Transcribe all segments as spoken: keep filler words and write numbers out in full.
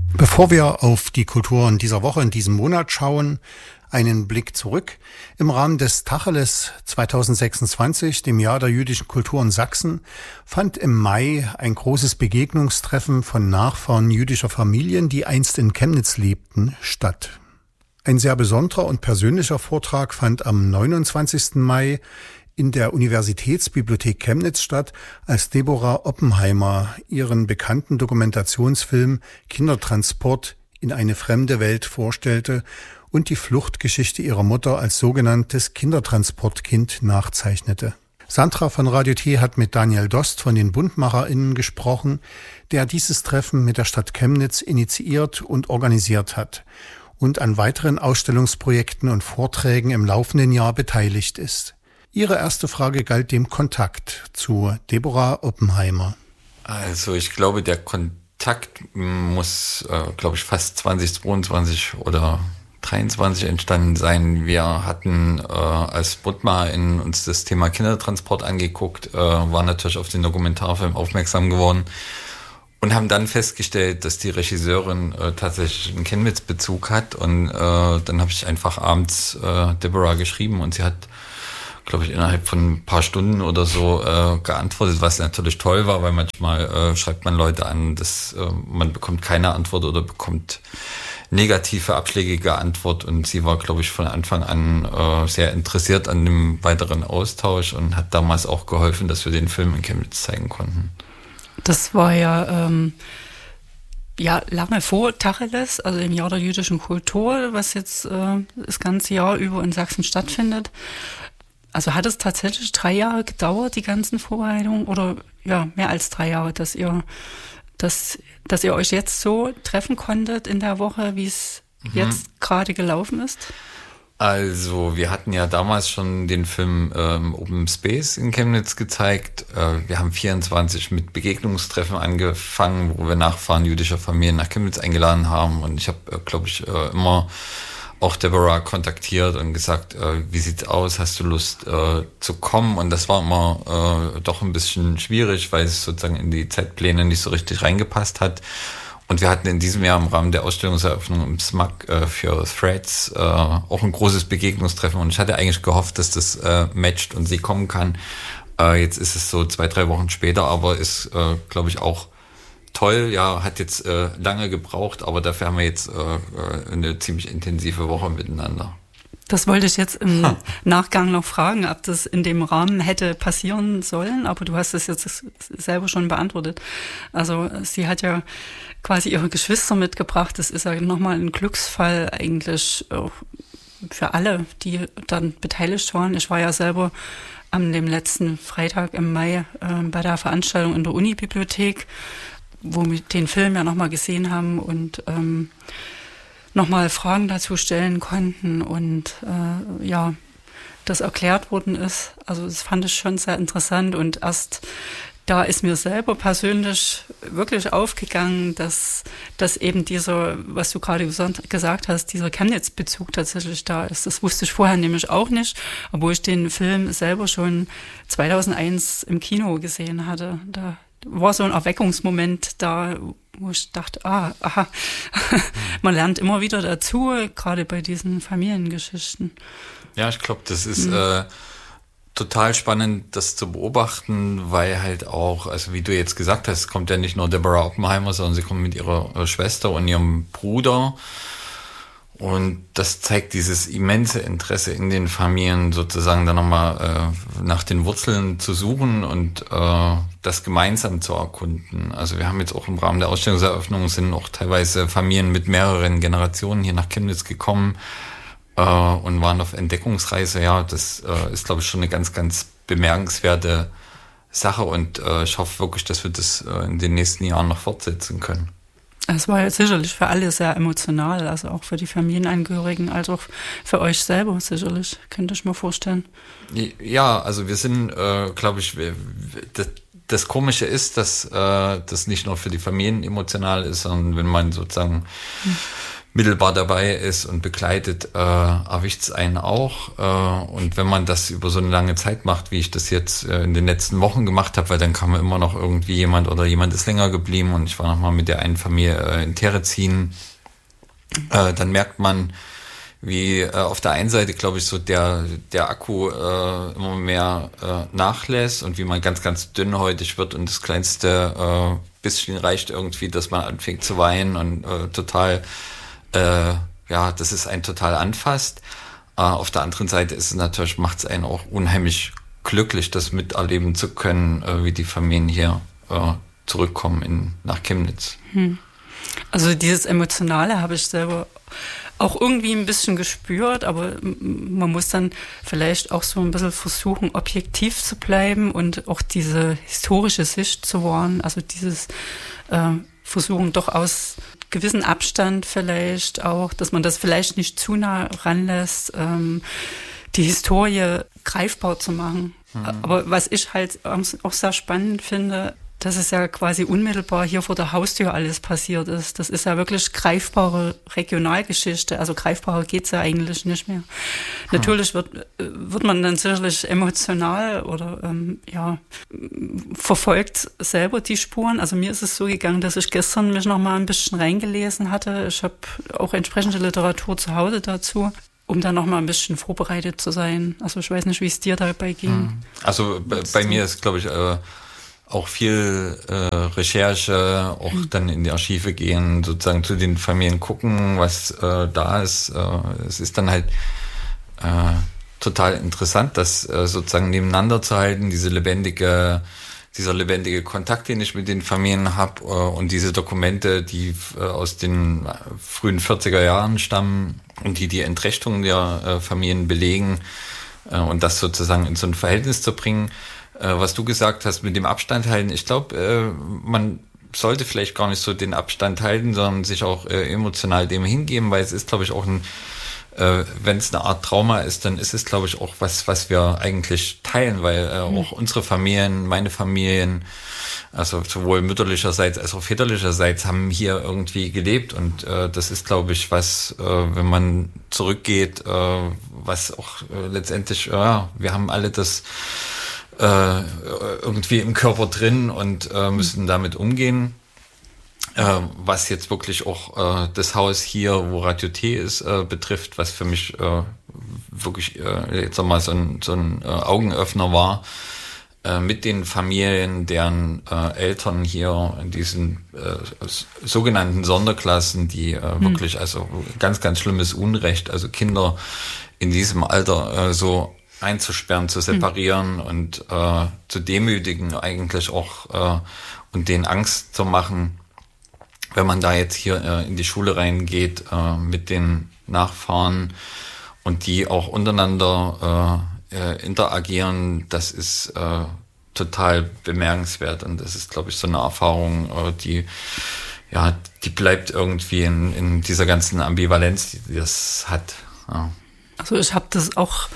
Bevor wir auf die Kulturen dieser Woche in diesem Monat schauen, einen Blick zurück. Im Rahmen des Tacheles zweitausendsechsundzwanzig, dem Jahr der jüdischen Kultur in Sachsen, fand im Mai ein großes Begegnungstreffen von Nachfahren jüdischer Familien, die einst in Chemnitz lebten, statt. Ein sehr besonderer und persönlicher Vortrag fand am neunundzwanzigsten Mai in der Universitätsbibliothek Chemnitz statt, als Deborah Oppenheimer ihren bekannten Dokumentationsfilm Kindertransport in eine fremde Welt vorstellte und die Fluchtgeschichte ihrer Mutter als sogenanntes Kindertransportkind nachzeichnete. Sandra von Radio T hat mit Daniel Dost von den BundmacherInnen gesprochen, der dieses Treffen mit der Stadt Chemnitz initiiert und organisiert hat und an weiteren Ausstellungsprojekten und Vorträgen im laufenden Jahr beteiligt ist. Ihre erste Frage galt dem Kontakt zu Deborah Oppenheimer. Also ich glaube, der Kontakt muss, äh, glaube ich, fast zweitausendzweiundzwanzig oder dreiundzwanzig entstanden sein. Wir hatten äh, als BundmacherInnen uns das Thema Kindertransport angeguckt, äh, waren natürlich auf den Dokumentarfilm aufmerksam geworden und haben dann festgestellt, dass die Regisseurin äh, tatsächlich einen Chemnitz-Bezug hat. Und äh, dann habe ich einfach abends äh, Deborah geschrieben und sie hat, glaube ich, innerhalb von ein paar Stunden oder so äh, geantwortet, was natürlich toll war, weil manchmal äh, schreibt man Leute an, dass äh, man bekommt keine Antwort oder bekommt negative, abschlägige Antwort, und sie war, glaube ich, von Anfang an äh, sehr interessiert an dem weiteren Austausch und hat damals auch geholfen, dass wir den Film in Chemnitz zeigen konnten. Das war ja ähm, ja lange vor Tacheles, also im Jahr der jüdischen Kultur, was jetzt äh, das ganze Jahr über in Sachsen stattfindet. Also hat es tatsächlich drei Jahre gedauert, die ganzen Vorbereitungen, oder ja, mehr als drei Jahre, dass ihr, dass, dass ihr euch jetzt so treffen konntet in der Woche, wie es mhm. jetzt gerade gelaufen ist? Also wir hatten ja damals schon den Film ähm, Open Space in Chemnitz gezeigt. Äh, wir haben vierundzwanzig mit Begegnungstreffen angefangen, wo wir Nachfahren jüdischer Familien nach Chemnitz eingeladen haben, und ich habe, äh, glaube ich, äh, immer auch Deborah kontaktiert und gesagt, äh, wie sieht's aus, hast du Lust äh, zu kommen? Und das war immer äh, doch ein bisschen schwierig, weil es sozusagen in die Zeitpläne nicht so richtig reingepasst hat. Und wir hatten in diesem Jahr im Rahmen der Ausstellungseröffnung im S M A G äh, für Threads äh, auch ein großes Begegnungstreffen, und ich hatte eigentlich gehofft, dass das äh, matcht und sie kommen kann. Äh, jetzt ist es so zwei, drei Wochen später, aber ist, äh, glaube ich, auch toll, ja, hat jetzt äh, lange gebraucht, aber dafür haben wir jetzt äh, eine ziemlich intensive Woche miteinander. Das wollte ich jetzt im ha. Nachgang noch fragen, ob das in dem Rahmen hätte passieren sollen, aber du hast es jetzt selber schon beantwortet. Also sie hat ja quasi ihre Geschwister mitgebracht, das ist ja nochmal ein Glücksfall eigentlich für alle, die dann beteiligt waren. Ich war ja selber am dem letzten Freitag im Mai äh, bei der Veranstaltung in der Unibibliothek, wo wir den Film ja nochmal gesehen haben und ähm, nochmal Fragen dazu stellen konnten und äh, ja, das erklärt worden ist. Also das fand ich schon sehr interessant, und erst da ist mir selber persönlich wirklich aufgegangen, dass, dass eben dieser, was du gerade gesagt hast, dieser Chemnitz-Bezug tatsächlich da ist. Das wusste ich vorher nämlich auch nicht, obwohl ich den Film selber schon zweitausendeins im Kino gesehen hatte. Da war so ein Erweckungsmoment da, wo ich dachte, ah, aha, man lernt immer wieder dazu, gerade bei diesen Familiengeschichten. Ja, ich glaube, das ist mhm. äh, total spannend, das zu beobachten, weil halt auch, also wie du jetzt gesagt hast, kommt ja nicht nur Deborah Oppenheimer, sondern sie kommt mit ihrer Schwester und ihrem Bruder. Und das zeigt dieses immense Interesse in den Familien, sozusagen dann nochmal äh, nach den Wurzeln zu suchen und äh, das gemeinsam zu erkunden. Also wir haben jetzt auch im Rahmen der Ausstellungseröffnung sind auch teilweise Familien mit mehreren Generationen hier nach Chemnitz gekommen äh, und waren auf Entdeckungsreise. Ja, das äh, ist, glaube ich, schon eine ganz, ganz bemerkenswerte Sache, und äh, ich hoffe wirklich, dass wir das äh, in den nächsten Jahren noch fortsetzen können. Es war ja sicherlich für alle sehr emotional, also auch für die Familienangehörigen, als auch für euch selber sicherlich, könnte ich mir vorstellen. Ja, also wir sind, äh, glaube ich, wir, das, das Komische ist, dass äh, das nicht nur für die Familien emotional ist, sondern wenn man sozusagen hm. mittelbar dabei ist und begleitet, äh, erwischt es einen auch. Äh, und wenn man das über so eine lange Zeit macht, wie ich das jetzt äh, in den letzten Wochen gemacht habe, weil dann kam immer noch irgendwie jemand oder jemand ist länger geblieben und ich war nochmal mit der einen Familie äh, in Terezin, äh, dann merkt man, wie äh, auf der einen Seite, glaube ich, so der der Akku äh, immer mehr äh, nachlässt und wie man ganz, ganz dünnhäutig wird und das kleinste äh, bisschen reicht irgendwie, dass man anfängt zu weinen und äh, total Äh, ja, dass es einen total anfasst. Äh, auf der anderen Seite ist es natürlich, macht es einen auch unheimlich glücklich, das miterleben zu können, äh, wie die Familien hier äh, zurückkommen in, nach Chemnitz. Hm. Also dieses Emotionale habe ich selber auch irgendwie ein bisschen gespürt, aber man muss dann vielleicht auch so ein bisschen versuchen, objektiv zu bleiben und auch diese historische Sicht zu wahren, also dieses äh, Versuchen doch aus gewissen Abstand vielleicht auch, dass man das vielleicht nicht zu nah ranlässt, ähm, die Historie greifbar zu machen. Mhm. Aber was ich halt auch sehr spannend finde, dass es ja quasi unmittelbar hier vor der Haustür alles passiert ist. Das ist ja wirklich greifbare Regionalgeschichte. Also greifbarer geht's ja eigentlich nicht mehr. Hm. Natürlich wird, wird man dann sicherlich emotional oder ähm, ja verfolgt selber die Spuren. Also mir ist es so gegangen, dass ich gestern mich noch mal ein bisschen reingelesen hatte. Ich habe auch entsprechende Literatur zu Hause dazu, um dann noch mal ein bisschen vorbereitet zu sein. Also ich weiß nicht, wie es dir dabei ging. Also bei, bei mir ist, glaube ich, äh auch viel äh, Recherche, auch mhm. dann in die Archive gehen, sozusagen zu den Familien gucken, was äh, da ist. Äh, es ist dann halt äh, total interessant, das äh, sozusagen nebeneinander zu halten, diese lebendige, dieser lebendige Kontakt, den ich mit den Familien habe äh, und diese Dokumente, die äh, aus den frühen vierziger Jahren stammen und die die Entrechtung der äh, Familien belegen äh, und das sozusagen in so ein Verhältnis zu bringen. Was du gesagt hast mit dem Abstand halten, ich glaube, man sollte vielleicht gar nicht so den Abstand halten, sondern sich auch emotional dem hingeben, weil es ist, glaube ich, auch ein, wenn es eine Art Trauma ist, dann ist es, glaube ich, auch was, was wir eigentlich teilen, weil mhm. auch unsere Familien, meine Familien, also sowohl mütterlicherseits als auch väterlicherseits haben hier irgendwie gelebt und äh, das ist, glaube ich, was, äh, wenn man zurückgeht, äh, was auch äh, letztendlich, ja, wir haben alle das Äh, irgendwie im Körper drin und äh, müssen damit umgehen. Äh, was jetzt wirklich auch äh, das Haus hier, wo Radio T ist, äh, betrifft, was für mich äh, wirklich äh, jetzt nochmal so ein, so ein äh, Augenöffner war, äh, mit den Familien, deren äh, Eltern hier in diesen äh, sogenannten Sonderklassen, die äh, mhm. wirklich, also ganz, ganz schlimmes Unrecht, also Kinder in diesem Alter äh, so einzusperren, zu separieren mhm. und äh, zu demütigen eigentlich auch äh, und denen Angst zu machen, wenn man da jetzt hier äh, in die Schule reingeht äh, mit den Nachfahren und die auch untereinander äh, äh, interagieren, das ist äh, total bemerkenswert und das ist, glaube ich, so eine Erfahrung, äh, die ja, die bleibt irgendwie in, in dieser ganzen Ambivalenz, die das hat. Ja. Also ich habe das auch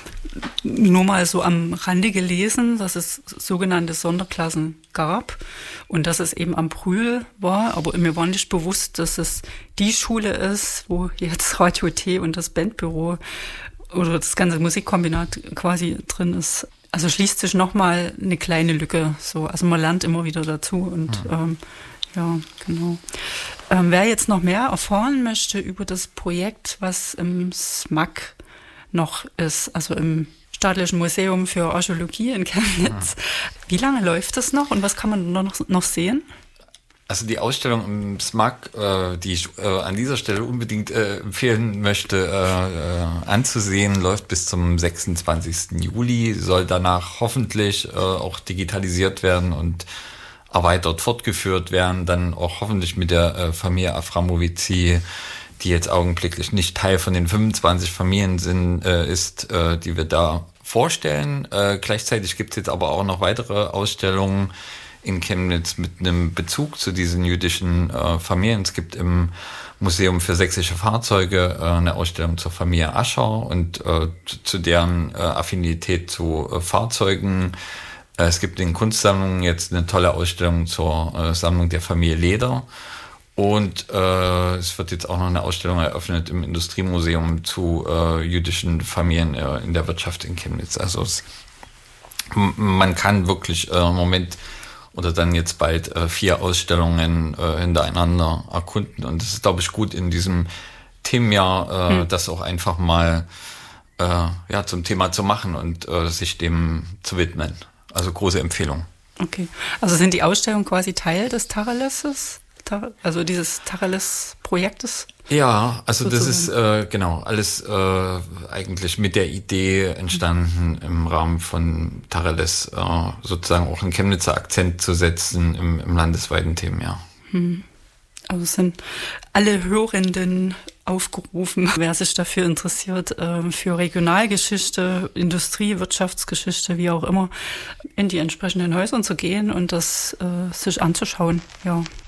nur mal so am Rande gelesen, dass es sogenannte Sonderklassen gab und dass es eben am Brühl war, aber mir war nicht bewusst, dass es die Schule ist, wo jetzt Radio T und das Bandbüro oder das ganze Musikkombinat quasi drin ist. Also schließt sich nochmal eine kleine Lücke. So, also man lernt immer wieder dazu und mhm. ähm, ja, genau. Ähm, wer jetzt noch mehr erfahren möchte über das Projekt, was im S M A C noch ist, also im Staatlichen Museum für Archäologie in Chemnitz. Ja. Wie lange läuft das noch und was kann man noch, noch sehen? Also die Ausstellung im S M A C, äh, die ich äh, an dieser Stelle unbedingt äh, empfehlen möchte, äh, äh, anzusehen, läuft bis zum sechsundzwanzigsten Juli, soll danach hoffentlich äh, auch digitalisiert werden und erweitert fortgeführt werden, dann auch hoffentlich mit der äh, Familie Aframovici, die jetzt augenblicklich nicht Teil von den fünfundzwanzig Familien sind, äh, ist, äh, die wir da vorstellen. Äh, gleichzeitig gibt es jetzt aber auch noch weitere Ausstellungen in Chemnitz mit einem Bezug zu diesen jüdischen äh, Familien. Es gibt im Museum für sächsische Fahrzeuge äh, eine Ausstellung zur Familie Ascher und äh, zu deren äh, Affinität zu äh, Fahrzeugen. Äh, es gibt in Kunstsammlungen jetzt eine tolle Ausstellung zur äh, Sammlung der Familie Leder. Und äh, es wird jetzt auch noch eine Ausstellung eröffnet im Industriemuseum zu äh, jüdischen Familien äh, in der Wirtschaft in Chemnitz. Also es, man kann wirklich äh, im Moment oder dann jetzt bald äh, vier Ausstellungen äh, hintereinander erkunden. Und es ist, glaube ich, gut in diesem Themenjahr, äh, hm. das auch einfach mal äh, ja, zum Thema zu machen und äh, sich dem zu widmen. Also große Empfehlung. Okay, also sind die Ausstellungen quasi Teil des Tacheles? Also dieses Tacheles-Projektes? Ja, also sozusagen. Das ist äh, genau alles äh, eigentlich mit der Idee entstanden, im Rahmen von Tacheles äh, sozusagen auch einen Chemnitzer Akzent zu setzen im, im landesweiten Themenjahr. Hm. Also es sind alle Hörenden aufgerufen, wer sich dafür interessiert, für Regionalgeschichte, Industrie, Wirtschaftsgeschichte, wie auch immer, in die entsprechenden Häuser zu gehen und das äh, sich anzuschauen. Ja.